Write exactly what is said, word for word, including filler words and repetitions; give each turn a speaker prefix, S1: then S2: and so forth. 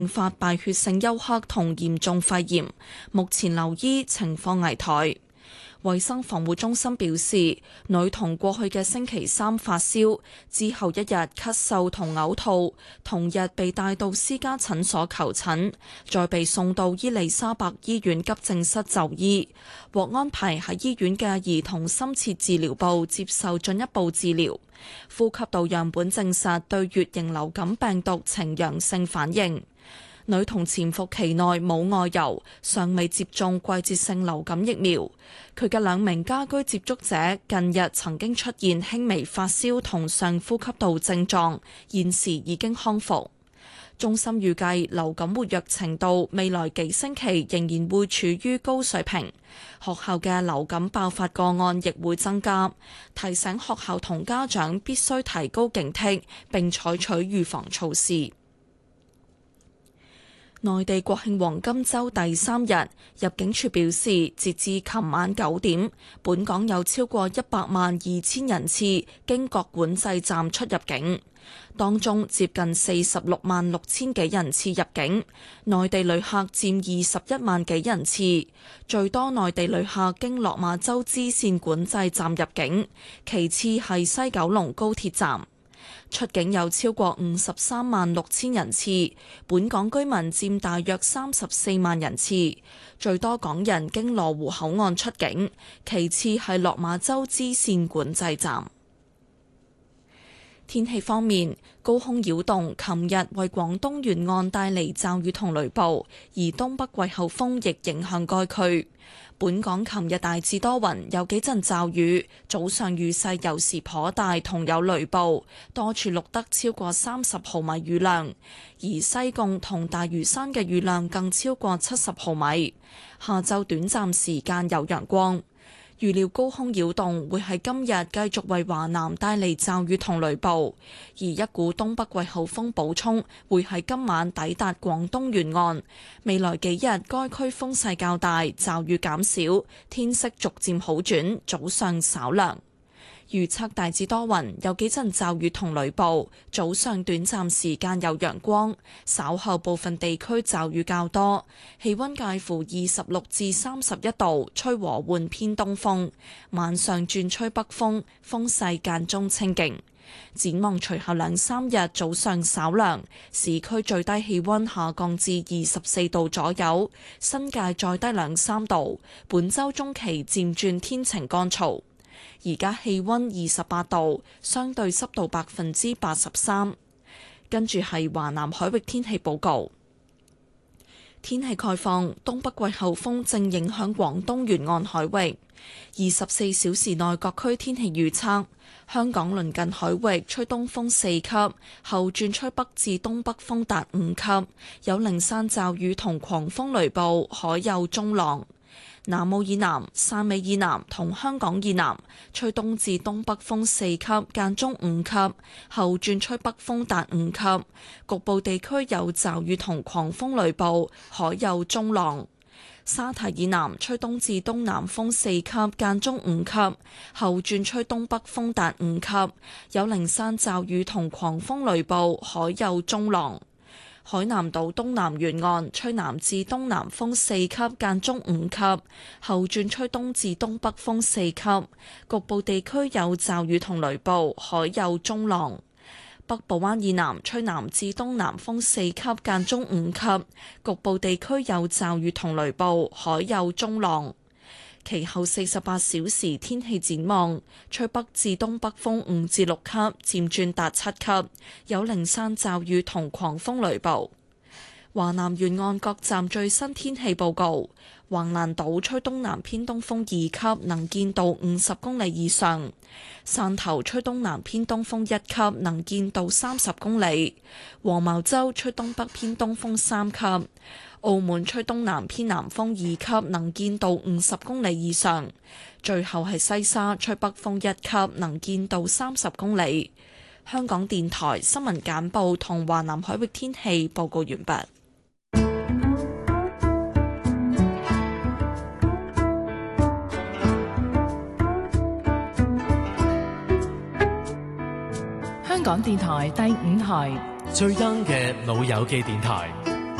S1: 發敗血性休克同嚴重肺炎，目前留醫，情況危殆。衛生防護中心表示，女童過去嘅星期三發燒，之後一日咳嗽同嘔吐，同日被帶到私家診所求診，再被送到伊利沙伯醫院急症室就醫，獲安排喺醫院嘅兒童深切治療部接受進一步治療。呼吸道樣本證實對乙型流感病毒呈陽性反應。女童潛伏期內冇外遊，尚未接種季節性流感疫苗。佢嘅兩名家居接觸者近日曾經出現輕微發燒同上呼吸道症狀，現時已經康復。中心預計流感活躍程度未來幾星期仍然會處於高水平，學校嘅流感爆發個案亦會增加，提醒學校同家長必須提高警惕並採取預防措施。內地國慶黃金週第三日，入境處表示，截至琴晚九點，本港有超過一百萬二千人次經各管制站出入境，當中接近四十六萬六千幾人次入境，內地旅客佔二十一萬幾人次，最多內地旅客經落馬洲支線管制站入境，其次係西九龍高鐵站。出境有超過五十三萬六千人次，本港居民佔大約三十四萬人次，最多港人經羅湖口岸出境，其次係落馬洲支線管制站。天氣方面，高空擾動琴日為廣東沿岸帶嚟驟雨同雷暴，而東北季候風亦影響該區。本港琴日大致多雲，有幾陣驟雨，早上雨勢有時頗大，同有雷暴，多處錄得超過三十毫米雨量，而西貢同大嶼山嘅雨量更超過七十毫米。下晝短暫時間有陽光。預料高空擾動會喺今日繼續為華南帶嚟驟雨同雷暴，而一股東北季候風補充會喺今晚抵達廣東沿岸。未來幾日該區風勢較大，驟雨減少，天色逐漸好轉，早上稍涼。預測大致多雲，有幾陣驟雨同雷暴，早上短暫時間有陽光，稍後部分地區驟雨較多，氣溫介乎二十六至三十一度，吹和緩偏東風，晚上轉吹北風，風勢間中清勁。展望隨後兩三日早上稍涼，市區最低氣溫下降至二十四度左右，新界再低兩三度。本週中期漸轉天晴乾燥。而家氣溫二十八度，相對濕度百分之八十三。跟住係華南海域天氣報告。天氣概況，東北季候風正影響廣東沿岸海域。二十四小時內各區天氣預測：香港鄰近海域吹東風四級，後轉吹北至東北風達五級，有零散驟雨同狂風雷暴，海有中浪。南澳以南、汕尾以南同香港以南吹東至東北風四級，間中五級，後轉吹北風達五級，局部地區有驟雨同狂風雷暴，海有中浪。沙堤以南吹東至東南風四級，間中五級，後轉吹東北風達五級，有零散驟雨同狂風雷暴，海有中浪。海南島東南沿岸吹南至東南風四級，間中五級，後轉吹東至東北風四級，局部地區有驟雨同雷暴，海有中浪。北部灣以南吹南至東南風四級，間中五級，局部地區有驟雨同雷暴，海有中浪。其後四十八小時天氣展望，吹北至東北風五至六級，漸轉達七級，有零散驟雨同狂風雷暴。華南沿岸各站最新天氣報告：橫瀾島吹東南偏東風二級，能見度五十公里以上；汕頭吹東南偏東風一級，能見度三十公里；黃茅洲吹東北偏東風三級；澳門吹東南偏南風二級，能見度五十公里以上；最後係西沙吹北風一級，能見度三十公里。香港電台新聞簡報同華南海域天氣報告完畢。
S2: 香港電台第五台
S3: 最 young 嘅老友記電台。